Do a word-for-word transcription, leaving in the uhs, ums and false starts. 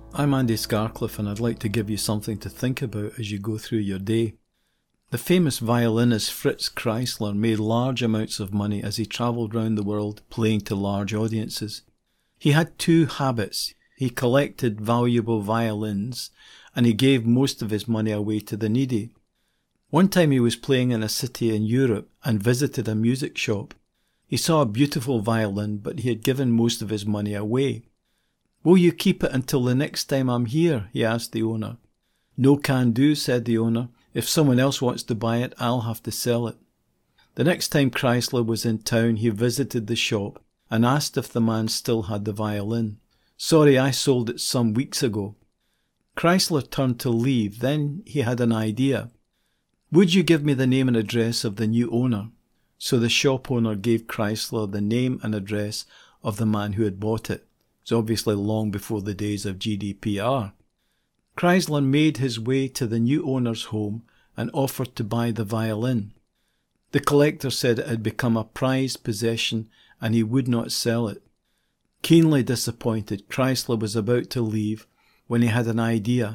I'm Andy Scarcliffe, and I'd like to give you something to think about as you go through your day. The famous violinist Fritz Kreisler made large amounts of money as he travelled round the world playing to large audiences. He had two habits. He collected valuable violins, and he gave most of his money away to the needy. One time he was playing in a city in Europe and visited a music shop. He saw a beautiful violin, but he had given most of his money away. "Will you keep it until the next time I'm here?" he asked the owner. "No can do," said the owner. "If someone else wants to buy it, I'll have to sell it." The next time Kreisler was in town, he visited the shop and asked if the man still had the violin. "Sorry, I sold it some weeks ago." Kreisler turned to leave. Then he had an idea. "Would you give me the name and address of the new owner?" So the shop owner gave Kreisler the name and address of the man who had bought it. It's obviously long before the days of G D P R. Kreisler made his way to the new owner's home and offered to buy the violin. The collector said it had become a prized possession and he would not sell it. Keenly disappointed, Kreisler was about to leave when he had an idea.